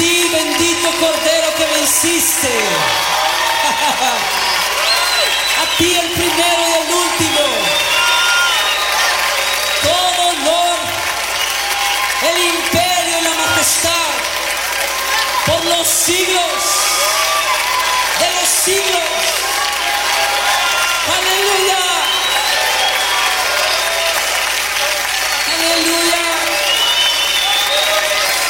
ti, bendito Cordero que venciste. A ti el primero y el último. Todo honor, el imperio y la majestad por los siglos de los siglos. Aleluya.